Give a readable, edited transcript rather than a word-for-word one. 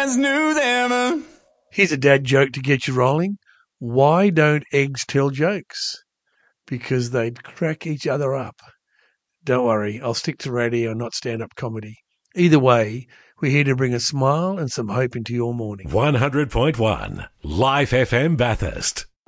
new as ever. Here's a dad joke to get you rolling. Why don't eggs tell jokes? Because they'd crack each other up. Don't worry, I'll stick to radio and not stand-up comedy. Either way, we're here to bring a smile and some hope into your morning. 100.1 Life FM Bathurst.